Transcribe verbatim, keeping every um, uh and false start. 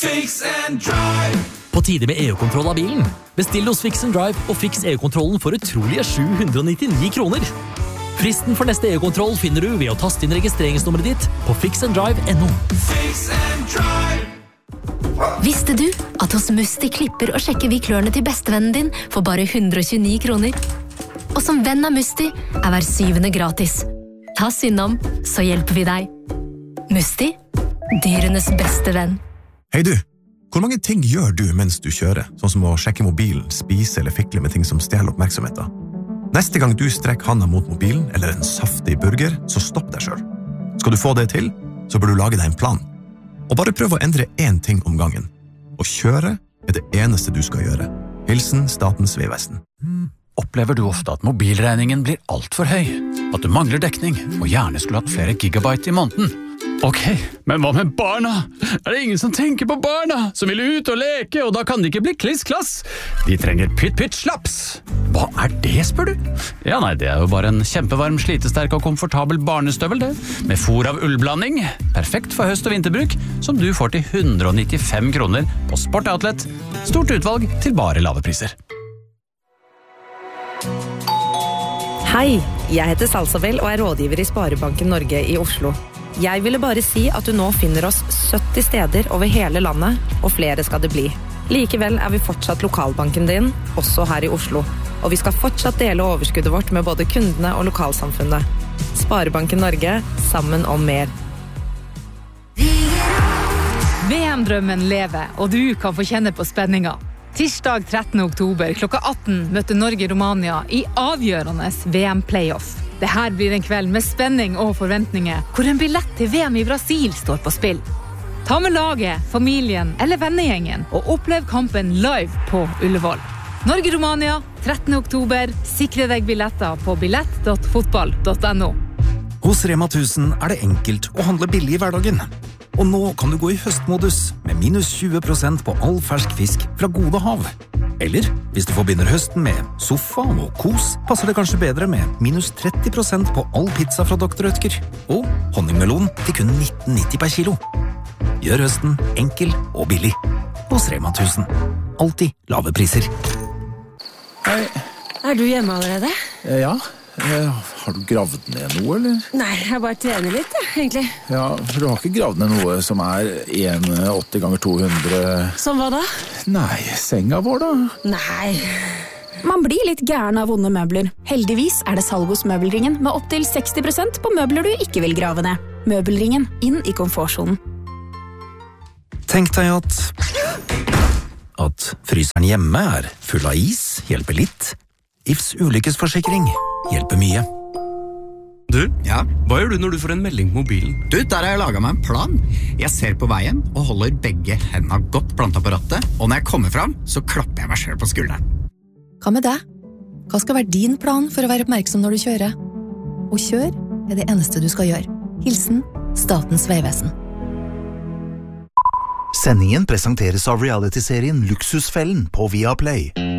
Fix and Drive. På tide med E U-kontroll av bilen. Bestill hos Fix and Drive og fiks E U-kontrollen for utrolige sju hundre og nittini kroner. Fristen for neste E U-kontroll finner du ved å taste inn registreringsnummeret ditt på fix and drive punktum no. Fix and Drive. Visste du at hos Musti klipper og sjekker vi klørne til bestevennen din for bare hundre og tjueni kroner? Og som venn av Musti er hver syvende gratis. Ta oss innom, så hjelper vi deg. Musti, dyrenes beste venn. Hei du, hvor mange ting gjør du mens du kjører? Sånn som å sjekke mobilen, spise eller fikle med ting som stjeler oppmerksomheten. Neste gang du strekker handa mot mobilen eller en saftig burger, så stopp deg selv. Skal du få det til, så bør du lage deg en plan. Og bare prøv å endre én ting om gangen. Å kjøre er det eneste du skal gjøre. Hilsen Statens vegvesen. Opplever du ofte at mobilregningen blir alt for høy? At du mangler dekning og gjerne skulle hatt flere gigabyte i måneden? Ok, men hva med barna? Er det ingen som tenker på barna? Som vil ut og leke, og da kan de ikke bli kliss-klass? De trenger pytt-pytt-slaps. Hva er det, spør du? Ja, nei, det er jo bare en kjempevarm, slitesterk og komfortabel barnestøvel, det. Med fôr av ullblanding. Perfekt for høst- og vinterbruk, som du får til hundre og nittifem kroner på Sport Outlet. Stort utvalg til bare lave priser. Hei, jeg heter Salsabel og er rådgiver i Sparebanken Norge i Oslo. Jeg ville bare si at du nå finner oss sytti steder over hele landet, og flere skal det bli. Likevel er vi fortsatt lokalbanken din, også her i Oslo. Og vi skal fortsatt dele overskuddet vårt med både kundene og lokalsamfunnet. Sparebanken Norge, sammen om mer. V M-drømmen lever, og du kan få kjenne på spenninga. Tirsdag trettende oktober klokka atten møter Norge-Romania i avgjørende V M-playoff. Det her blir en kveld med spenning og forventninger, hvor en billett til V M i Brasil står på spill. Ta med laget, familien eller vennegjengen og opplev kampen live på Ullevål. Norge-Romania, trettende oktober. Sikre deg billetter på billett punktum fotball punktum no. Hos Rema tusen er det enkelt å handle billig i hverdagen. Og nå kan du gå i høstmodus med minus tjue prosent på all fersk fisk fra Gode Hav. Eller, hvis du forbinder høsten med sofa og kos, passer det kanskje bedre med minus tretti prosent på all pizza fra doktor Oetker. Og honningmelon til kun nitten nitti per kilo. Gjør høsten enkel og billig. Hos Rema tusen. Alltid lave priser. Hei. Er du hjemme allerede? Ja. Har du gravd ned noe, eller? Nei, jeg bare trener litt, egentlig. Ja, for du har ikke gravd ned noe som er en komma åtti ganger to hundre... Som hva da? Nei, senga vår da. Nei. Man blir litt gæren av vonde møbler. Heldigvis er det salg hos Møbelringen med opp til seksti prosent på møbler du ikke vil grave ned. Møbelringen, inn i komfortsonen. Tenk deg at... At fryseren hjemme er full av is, hjelper litt. I F S ulykkesforsikring hjelper mye. Du, ja? Hva gjør du når du får en melding på mobilen? Du, der har jeg laget meg en plan. Jeg ser på veien og holder begge hendene godt plantet på rattet, og når jeg kommer fram, så klapper jeg meg selv på skulderen. Hva med deg? Hva skal være din plan for å være oppmerksom når du kjører? Og kjør er det eneste du skal gjøre. Hilsen Statens vegvesen. Sendingen presenteres av reality-serien Luksusfellen på Viaplay.